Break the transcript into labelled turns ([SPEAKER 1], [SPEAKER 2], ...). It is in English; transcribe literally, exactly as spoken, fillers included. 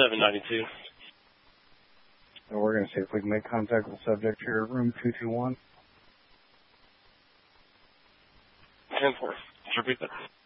[SPEAKER 1] seven ninety-two.
[SPEAKER 2] And we're going to see if we can make contact with the subject here, room two two one.
[SPEAKER 1] ten four. Repeat that.